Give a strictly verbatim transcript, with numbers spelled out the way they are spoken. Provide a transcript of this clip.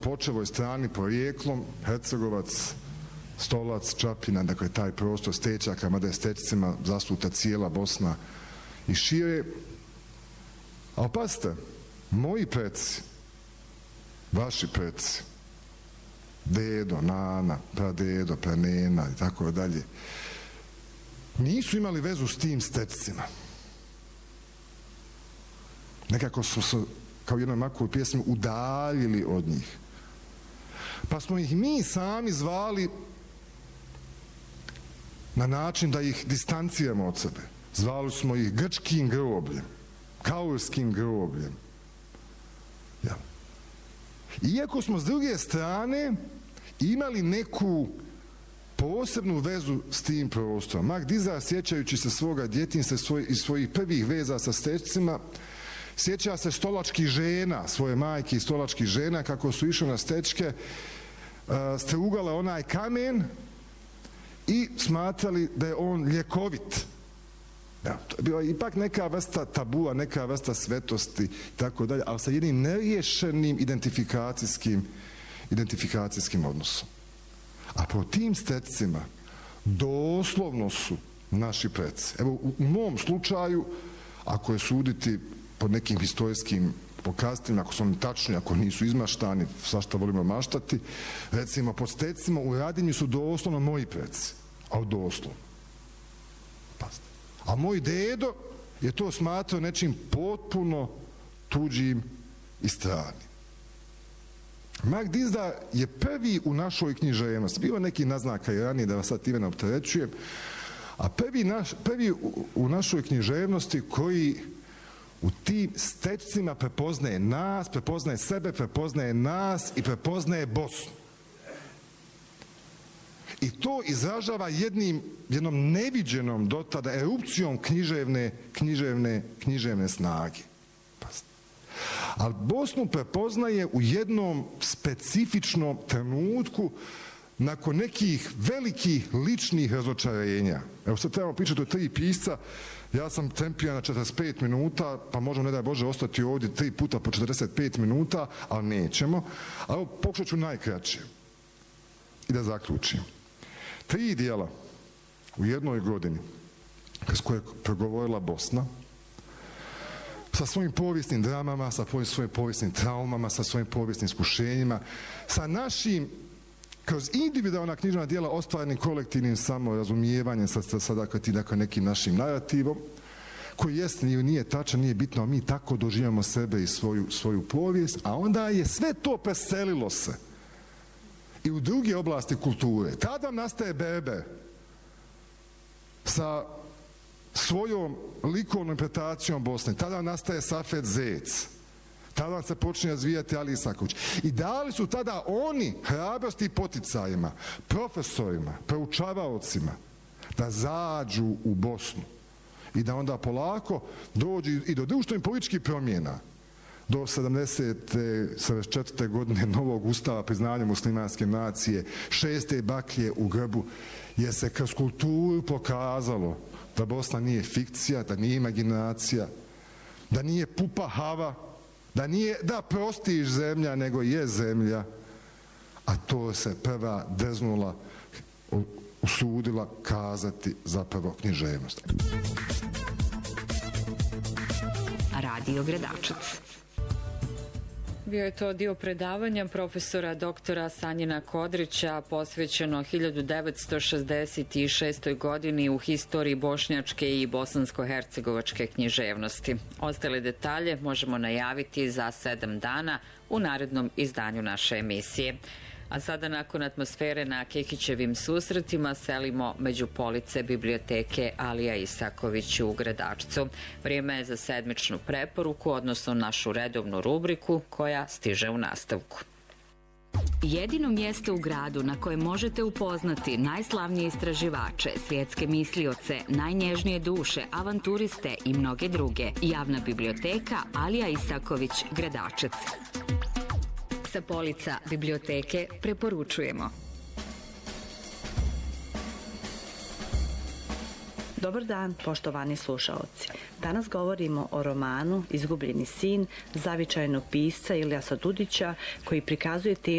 Počevoj strani porijeklom, Hercegovac, Stolac, Čapljina, dakle taj prostor Stečaka, mada je Stečcima zasuta cijela Bosna i šire. Ali pazite, moji preci, vaši preci, dedo, nana, pradedo, pranena i tako dalje, nisu imali vezu s tim Stečcima. Nekako su se, kao u jednoj Makovoj pjesmi, udaljili od njih. Pa smo ih mi sami zvali na način da ih distanciramo od sebe. Zvali smo ih grčkim grobljem, kaurskim grobljem. Ja. Iako smo s druge strane imali neku posebnu vezu s tim prostorom. Mark Dizar, sjećajući se svoga djetinjstva svoj, i svojih prvih veza sa Stečcima, sjeća se stolačkih žena, svoje majke i stolačkih žena, kako su išli na Stečke, strugale onaj kamen i smatrali da je on ljekovit. Ja, to je bila ipak neka vrsta tabua, neka vrsta svetosti, tako dalje, ali sa jednim neriješenim identifikacijskim, identifikacijskim odnosom. A po tim Stečcima doslovno su naši preci. Evo, u, u mom slučaju, ako je suditi pod nekim historijskim pokazateljima, ako su oni tačni, ako nisu izmaštani, svašta volimo maštati, recimo, pod Stečcima u Radinju su doslovno moji preci. A doslovno. Pazite. A moj dedo je to smatrao nečim potpuno tuđim i stranim. Mark Dizar je prvi u našoj književnosti. Bilo neki naznaka i ranije, da vas sad time ne opterećujem, a prvi, naš, prvi u, u našoj književnosti koji u tim Stečcima prepoznaje nas, prepoznaje sebe, prepoznaje nas i prepoznaje Bosnu. I to izražava jednim, jednom neviđenom do tada erupcijom književne, književne, književne snage. Ali Bosnu prepoznaje u jednom specifičnom trenutku nakon nekih velikih ličnih razočarenja. Evo sad trebamo pričati o tri pisca. Ja sam tempiran na četrdeset pet minuta, pa možemo, ne daj Bože, ostati ovdje tri puta po četrdeset pet minuta, ali nećemo. A evo, pokušat ću najkraće. I da zaključim. Tri dijela u jednoj godini s koje je progovorila Bosna, sa svojim povijesnim dramama, sa svojim povijesnim traumama, sa svojim povijesnim iskušenjima, sa našim, kroz individualna knjižna dijela, ostvarenim kolektivnim samorazumijevanjem, sa, sa, sa dakle, dakle, nekim našim narativom, koji jest, nije, nije tačan, nije bitno, a mi tako doživamo sebe i svoju, svoju povijest, a onda je sve to preselilo se i u druge oblasti kulture. Tada nastaje Berber sa svojom likovnom interpretacijom Bosne. Tada nastaje Safet Zec. Tada se počinje razvijati Ali Isaković. I dali su tada oni hrabrosti i poticajima, profesorima, proučavaocima, da zađu u Bosnu i da onda polako dođu i do društvenih političkih promjena. Do sedamdeset četvrte godine novog ustava priznanja muslimanske nacije, šeste baklje u grbu, je se kroz kulturu pokazalo da Bosna nije fikcija, da nije imaginacija, da nije pupa hava, da nije da prostiš zemlja, nego je zemlja, a to se prva drznula, usudila kazati zapravo književnost. Radio Gradačac. Bio je to dio predavanja profesora doktora Sanjina Kodrića posvećeno hiljadu devetsto šezdeset šestoj godini u historiji bošnjačke i bosansko-hercegovačke književnosti. Ostale detalje možemo najaviti za sedam dana u narednom izdanju naše emisije. A sada, nakon atmosfere na Kekićevim susretima, selimo među police biblioteke Alija Isaković u Gradačcu. Vrijeme je za sedmičnu preporuku, odnosno našu redovnu rubriku koja stiže u nastavku. Jedino mjesto u gradu na kojem možete upoznati najslavnije istraživače, svjetske mislioce, najnježnije duše, avanturiste i mnoge druge. Javna biblioteka Alija Isaković, Gradačac. Sa polica biblioteke preporučujemo. Dobar dan, poštovani slušaoci. Danas govorimo o romanu Izgubljeni sin zavičajnog pisca Ilijasa Dudića, koji prikazuje